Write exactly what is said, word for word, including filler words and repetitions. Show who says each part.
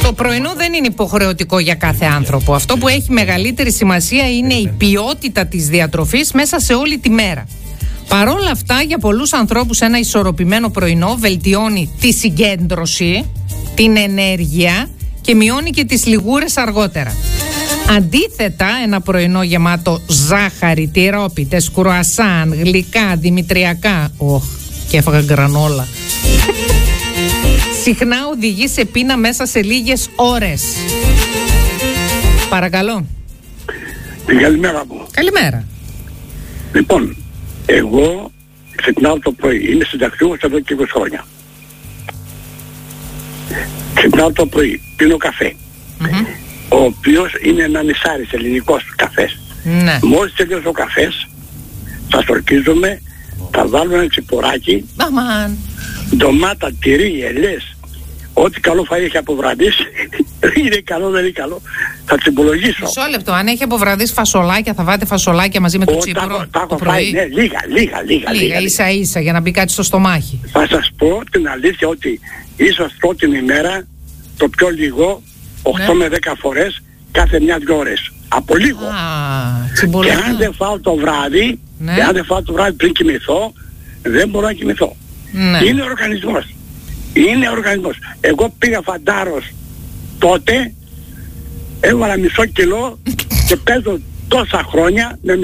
Speaker 1: Το πρωινό δεν είναι υποχρεωτικό για κάθε άνθρωπο. Αυτό που έχει μεγαλύτερη σημασία είναι η ποιότητα της διατροφής μέσα σε όλη τη μέρα. Παρόλα αυτά, για πολλούς ανθρώπους ένα ισορροπημένο πρωινό βελτιώνει τη συγκέντρωση, την ενέργεια και μειώνει και τις λιγούρες αργότερα. Αντίθετα, ένα πρωινό γεμάτο ζάχαρη, τυρόπιτες, κρουασάν, γλυκά, δημητριακά, οχ, και έφαγα γκρανόλα, συχνά οδηγεί σε πείνα μέσα σε λίγες ώρες. Παρακαλώ.
Speaker 2: Καλημέρα μου.
Speaker 1: Καλημέρα.
Speaker 2: Λοιπόν, εγώ ξυπνάω το πρωί. Είμαι συνταξιούχος εδώ και είκοσι χρόνια. Ξυπνάω το πρωί, πίνω καφέ. Mm-hmm. Ο οποίος είναι ένα νησάρις ελληνικός καφές.
Speaker 1: Ναι.
Speaker 2: Μόλις τελειώσει ο καφές, θα στορκίζομαι, θα βάλω ένα τσιποράκι,
Speaker 1: Αμάν.
Speaker 2: ντομάτα, τυρί, ελιές, ό,τι καλό φαΐ έχει από βραδύς, είναι καλό, δεν είναι καλό, θα τσιμπολογήσω.
Speaker 1: Μισό λεπτό, αν έχει από βραδύς φασολάκια, θα βάλετε φασολάκια μαζί με το τσίπουρο
Speaker 2: τα έχω φάει, ναι, λίγα, λίγα, λίγα,
Speaker 1: λίγα, λίγα, ίσα ίσα, για να μπει κάτι στο στομάχι.
Speaker 2: Θα σας πω την αλήθεια ότι ίσως πρώτη ημέρα το πιο λίγο οκτώ με δέκα φορές κάθε μια-δυο ώρες. Από λίγο.
Speaker 1: Α,
Speaker 2: και αν δεν φάω το βράδυ,
Speaker 1: ναι.
Speaker 2: και αν δεν φάω το βράδυ πριν κοιμηθώ, δεν μπορώ να κοιμηθώ.
Speaker 1: Ναι.
Speaker 2: Είναι οργανισμός. Είναι οργανισμός. Εγώ πήγα φαντάρος τότε, έβαλα μισό κιλό και παίζω τόσα χρόνια με